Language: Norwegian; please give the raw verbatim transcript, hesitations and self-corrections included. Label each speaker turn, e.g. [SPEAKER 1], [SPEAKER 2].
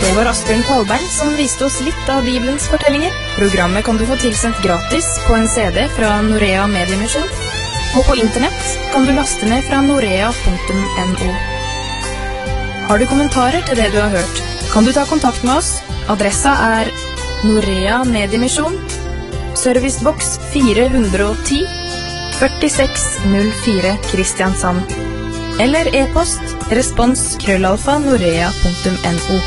[SPEAKER 1] Det var Asbjørn Kvalberg som viste oss litt av Bibelens fortellinger. Programmet kan du få tilsendt gratis på en C D fra Norea Mediemisjon, og på internett kan du laste ned fra norea punktum no. Har du kommentarer til det du har hørt, kan du ta kontakt med oss. Adressa er Norea Mediemisjon, servicebox fire hundre og ti, førtiseks null fire Kristiansand, eller e-post respons krøllalfa norea punktum no.